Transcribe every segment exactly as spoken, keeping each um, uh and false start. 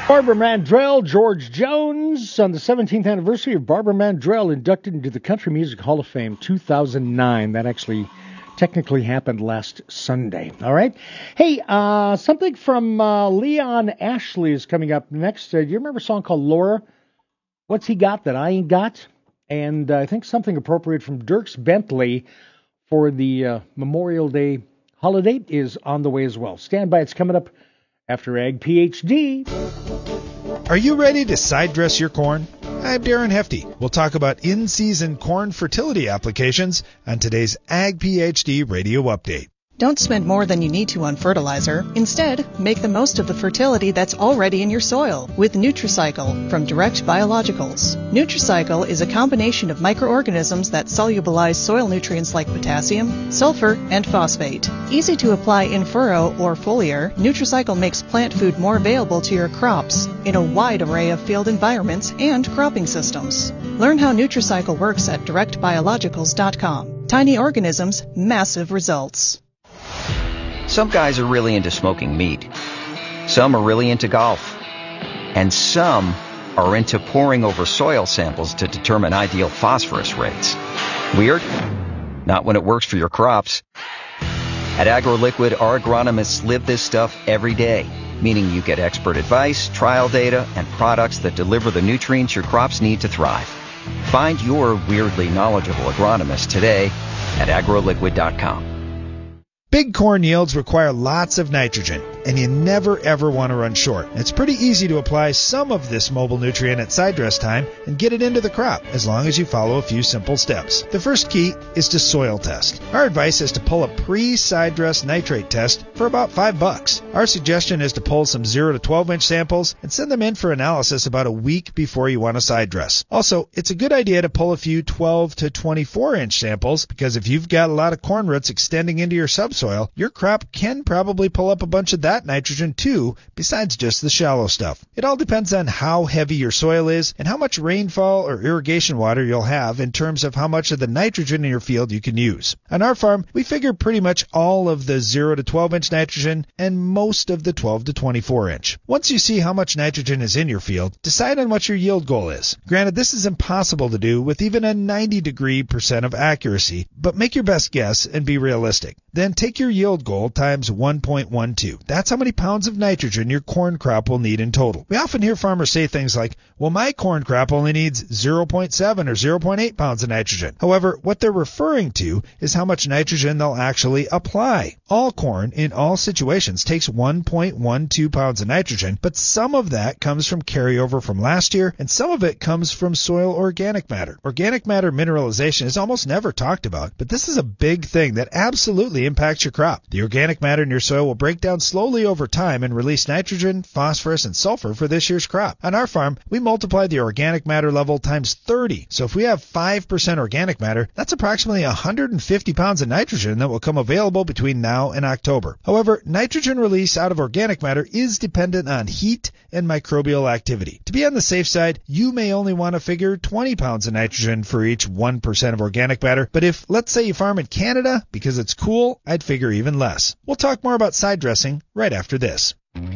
Barbara Mandrell, George Jones, on the seventeenth anniversary of Barbara Mandrell, inducted into the Country Music Hall of Fame, two thousand nine. That actually technically happened last Sunday. All right. Hey, uh, something from uh, Leon Ashley is coming up next. Uh, do you remember a song called Laura? What's He Got That I Ain't Got? And uh, I think something appropriate from Dierks Bentley for the uh, Memorial Day holiday is on the way as well. Stand by. It's coming up after Ag PhD. Are you ready to side dress your corn? I'm Darren Hefty. We'll talk about in-season corn fertility applications on today's Ag PhD Radio Update. Don't spend more than you need to on fertilizer. Instead, make the most of the fertility that's already in your soil with Nutricycle from Direct Biologicals. Nutricycle is a combination of microorganisms that solubilize soil nutrients like potassium, sulfur, and phosphate. Easy to apply in furrow or foliar, Nutricycle makes plant food more available to your crops in a wide array of field environments and cropping systems. Learn how Nutricycle works at direct biologicals dot com. Tiny organisms, massive results. Some guys are really into smoking meat. Some are really into golf. And some are into poring over soil samples to determine ideal phosphorus rates. Weird? Not when it works for your crops. At AgroLiquid, our agronomists live this stuff every day, meaning you get expert advice, trial data, and products that deliver the nutrients your crops need to thrive. Find your weirdly knowledgeable agronomist today at agro liquid dot com. Big corn yields require lots of nitrogen, and you never ever want to run short. It's pretty easy to apply some of this mobile nutrient at side dress time and get it into the crop, as long as you follow a few simple steps. The first key is to soil test. Our advice is to pull a pre-side dress nitrate test for about five bucks. Our suggestion is to pull some zero to twelve inch samples and send them in for analysis about a week before you want to side dress. Also, it's a good idea to pull a few twelve to twenty-four inch samples, because if you've got a lot of corn roots extending into your subsoil, soil, your crop can probably pull up a bunch of that nitrogen too, besides just the shallow stuff. It all depends on how heavy your soil is and how much rainfall or irrigation water you'll have in terms of how much of the nitrogen in your field you can use. On our farm, we figure pretty much all of the zero to twelve inch nitrogen and most of the twelve to twenty-four inch. Once you see how much nitrogen is in your field, decide on what your yield goal is. Granted, this is impossible to do with even a ninety degree percent of accuracy, but make your best guess and be realistic. Then take your yield goal times one point one two. That's how many pounds of nitrogen your corn crop will need in total. We often hear farmers say things like, well, my corn crop only needs zero point seven or zero point eight pounds of nitrogen. However, what they're referring to is how much nitrogen they'll actually apply. All corn in all situations takes one point one two pounds of nitrogen, but some of that comes from carryover from last year, and some of it comes from soil organic matter. Organic matter mineralization is almost never talked about, but this is a big thing that absolutely impacts your crop. The organic matter in your soil will break down slowly over time and release nitrogen, phosphorus, and sulfur for this year's crop. On our farm, we multiply the organic matter level times thirty. So if we have five percent organic matter, that's approximately one hundred fifty pounds of nitrogen that will come available between now and October. However, nitrogen release out of organic matter is dependent on heat and microbial activity. To be on the safe side, you may only want to figure twenty pounds of nitrogen for each one percent of organic matter, but if, let's say you farm in Canada, because it's cool, I'd figure even less. We'll talk more about side dressing right after this.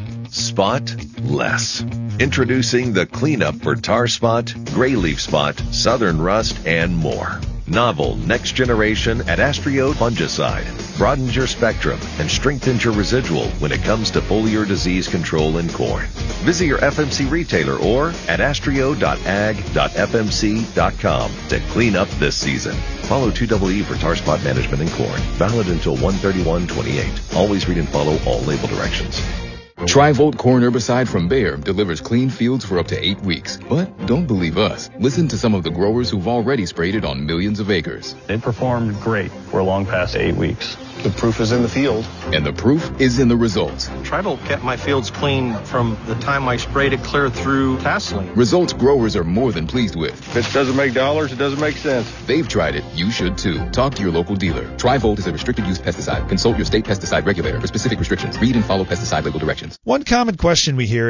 Spot less. Introducing the cleanup for tar spot, gray leaf spot, southern rust, and more. Novel next generation Adastrio fungicide broadens your spectrum and strengthens your residual when it comes to foliar disease control in corn. Visit your F M C retailer or adastrio dot ag dot f m c dot com to clean up this season. Follow two E E for tar spot management in corn. Valid until one thirty-one twenty-eight. Always read and follow all label directions. Tri-Volt corn herbicide from Bayer delivers clean fields for up to eight weeks. But don't believe us. Listen to some of the growers who've already sprayed it on millions of acres. It performed great for long past eight weeks. The proof is in the field. And the proof is in the results. Tri-Volt kept my fields clean from the time I sprayed it clear through tasseling. Results growers are more than pleased with. If it doesn't make dollars, it doesn't make sense. They've tried it. You should too. Talk to your local dealer. Tri-Volt is a restricted use pesticide. Consult your state pesticide regulator for specific restrictions. Read and follow pesticide label directions. One common question we hear is,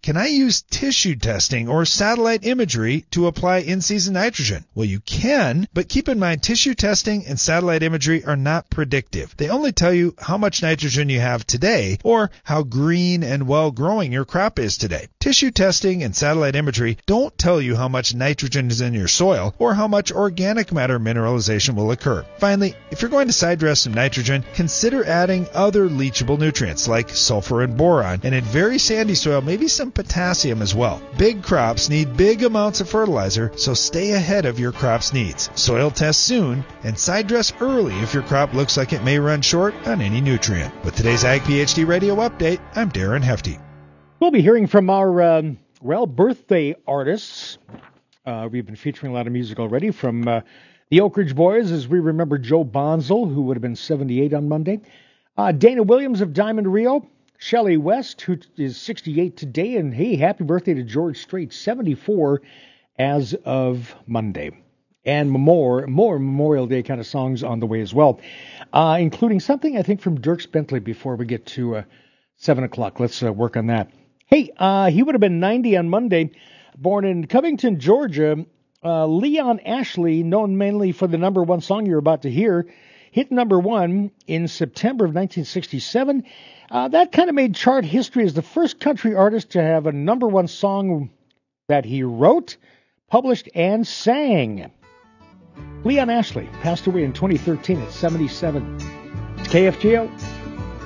can I use tissue testing or satellite imagery to apply in-season nitrogen? Well, you can, but keep in mind tissue testing and satellite imagery are not predictive. They only tell you how much nitrogen you have today or how green and well-growing your crop is today. Tissue testing and satellite imagery don't tell you how much nitrogen is in your soil or how much organic matter mineralization will occur. Finally, if you're going to side dress some nitrogen, consider adding other leachable nutrients like sulfur and boron, and in very sandy soil, maybe some potassium as well. Big crops need big amounts of fertilizer, so stay ahead of your crop's needs. Soil test soon and side dress early if your crop looks like it may run short on any nutrient. With today's Ag PhD Radio Update, I'm Darren Hefty. We'll be hearing from our, um, well, birthday artists. Uh, we've been featuring a lot of music already from uh, the Oak Ridge Boys, as we remember Joe Bonzel, who would have been seventy-eight on Monday. Uh, Dana Williams of Diamond Rio. Shelley West, who is sixty-eight today. And, hey, happy birthday to George Strait, seventy-four as of Monday. And more, more Memorial Day kind of songs on the way as well, uh, including something, I think, from Dierks Bentley before we get to uh, seven o'clock. Let's uh, work on that. Hey, uh, he would have been ninety on Monday, born in Covington, Georgia. Uh, Leon Ashley, known mainly for the number one song you're about to hear, hit number one in September of nineteen sixty-seven. Uh, that kind of made chart history as the first country artist to have a number one song that he wrote, published, and sang. Leon Ashley passed away in twenty thirteen at seventy-seven. It's K F G O.